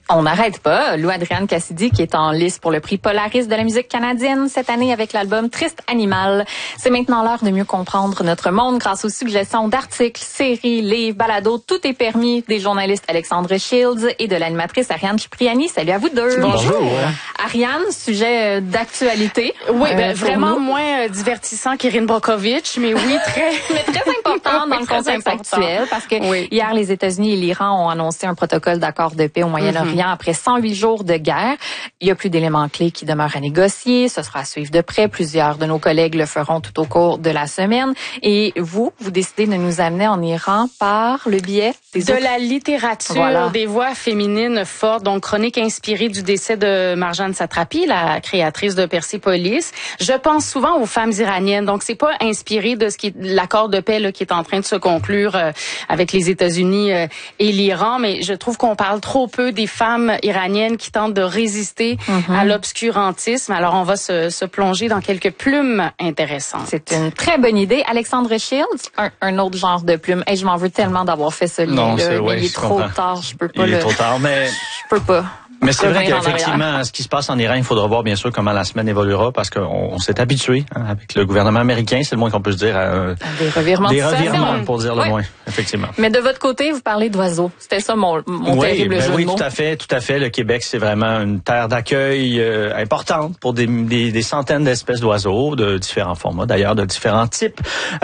On n'arrête pas. Lou Adrienne Cassidy qui est en lice pour le prix Polaris de la musique canadienne cette année avec l'album Triste Animal. C'est maintenant l'heure de mieux comprendre notre monde grâce aux suggestions d'articles, séries, livres, balados. Tout est permis des journalistes Alexandre Shields et de l'animatrice Ariane Cipriani. Salut à vous deux. Bonjour. Ariane, sujet d'actualité. Oui, vraiment moins divertissant qu'Erin Brockovich, mais oui, très important dans le contexte actuel parce que hier, les États-Unis et l'Iran ont annoncé un protocole d'accord de paix au Moyen-Orient après 108 jours de guerre. Il y a plus d'éléments clés qui demeurent à négocier. Ce sera à suivre de près. Plusieurs de nos collègues le feront tout au cours de la semaine. Et vous décidez de nous amener en Iran par le biais de la littérature, des voix féminines fortes, donc chronique inspirée du décès de Marjane Satrapi, la créatrice de Persépolis. Je pense souvent aux femmes iraniennes, donc c'est pas inspiré de ce qui est l'accord de paix là, qui est en train de se conclure avec les États-Unis et l'Iran, mais je trouve qu'on parle trop peu des femmes iraniennes qui tentent de résister à l'obscurantisme. Alors on va se plonger dans quelques plumes intéressantes. C'est une très bonne idée. Alexandre Shields, un autre genre de plume. Hey, je m'en veux tellement d'avoir fait ce lien. Il est trop tard, je peux pas. Il est trop tard, mais je peux pas. Mais c'est vrai qu'effectivement, ce qui se passe en Iran, il faudra voir bien sûr comment la semaine évoluera parce qu'on s'est habitué avec le gouvernement américain, c'est le moins qu'on peut se dire. Des revirements pour dire le moins, effectivement. Mais de votre côté, vous parlez d'oiseaux. C'était ça mon terrible jeu de mots. Oui, tout à fait. Le Québec, c'est vraiment une terre d'accueil importante pour des centaines d'espèces d'oiseaux de différents formats, d'ailleurs de différents types,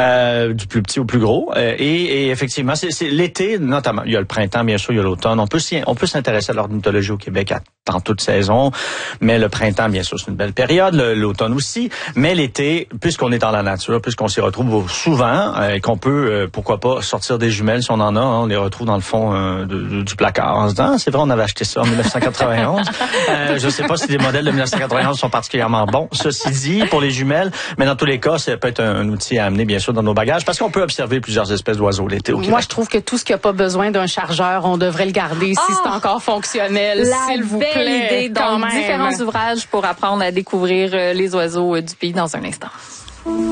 du plus petit au plus gros. Et effectivement, c'est l'été notamment. Il y a le printemps, bien sûr, il y a l'automne. On peut s'intéresser à l'ornithologie au Québec en toute saison, mais le printemps, bien sûr, c'est une belle période, l'automne aussi, mais l'été, puisqu'on est dans la nature, puisqu'on s'y retrouve souvent, qu'on peut, pourquoi pas, sortir des jumelles si on en a, on les retrouve dans le fond du placard en se disant, c'est vrai, on avait acheté ça en 1991. Je sais pas si les modèles de 1991 sont particulièrement bons, ceci dit, pour les jumelles, mais dans tous les cas, ça peut être un outil à amener, bien sûr, dans nos bagages, parce qu'on peut observer plusieurs espèces d'oiseaux l'été au Québec. Moi, je trouve que tout ce qui n'a pas besoin d'un chargeur, on devrait le garder si c'est encore fonctionnel. S'il vous plaît, idée. Donc, différents ouvrages pour apprendre à découvrir les oiseaux du pays dans un instant.